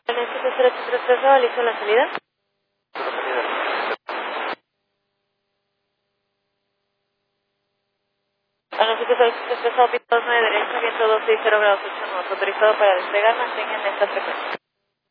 Necesito 0833, ¿listo la salida? Nosotros 0833, pito 29 derecha, viento 260 grados 8 nudos, autorizado para despegar, mantengan esta frecuencia.